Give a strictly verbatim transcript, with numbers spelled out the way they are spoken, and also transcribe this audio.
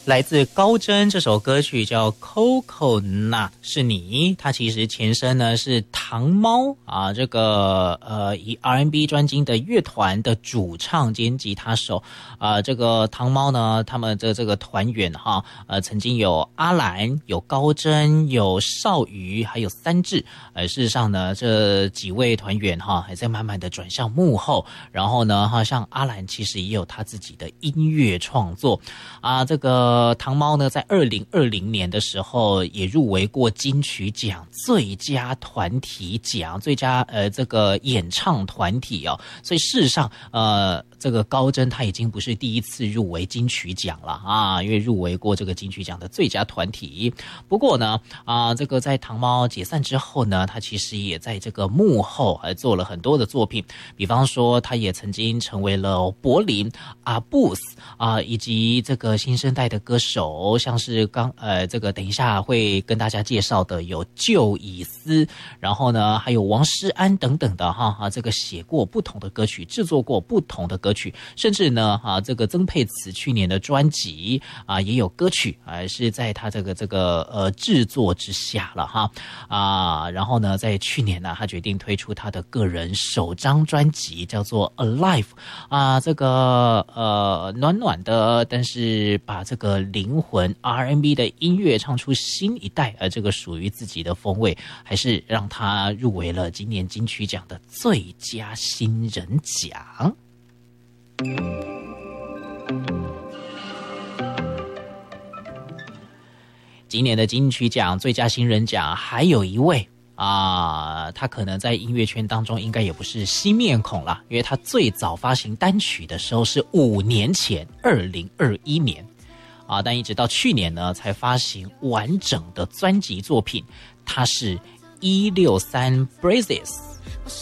来自高真这首歌曲叫 Coconut 是你，它其实前身呢是糖猫啊，这个呃以 R and B 专精的乐团的主唱兼吉他手啊，这个糖猫呢，他们的这个团员哈，呃曾经有阿兰、有高真、有少瑜，还有三智，呃事实上呢，这几位团员哈还在慢慢的转向幕后，然后呢哈，像阿兰其实也有他自己的音乐创作啊，这个。呃，糖猫呢，在二零二零年的时候也入围过金曲奖最佳团体奖、最佳呃这个演唱团体哦。所以事实上，呃，这个高真他已经不是第一次入围金曲奖了啊，因为入围过这个金曲奖的最佳团体。不过呢，啊，这个在糖猫解散之后呢，他其实也在这个幕后还做了很多的作品，比方说，他也曾经成为了柏林阿布斯啊，以及这个新生代的歌手，像是刚呃这个等一下会跟大家介绍的有旧以斯，然后呢还有王诗安等等的哈啊，这个写过不同的歌曲，制作过不同的歌曲，甚至呢啊这个曾沛慈去年的专辑啊也有歌曲啊是在他这个这个呃制作之下了哈啊，然后呢在去年呢他决定推出他的个人首张专辑叫做 Alive 啊，这个呃暖暖的，但是把这个灵魂 R and B 的音乐唱出新一代，而这个属于自己的风味，还是让他入围了今年金曲奖的最佳新人奖。今年的金曲奖最佳新人奖还有一位啊，他可能在音乐圈当中应该也不是新面孔啦，因为他最早发行单曲的时候是五年前，二零二一年啊，但一直到去年呢才发行完整的专辑作品。他是一六三 Brazes。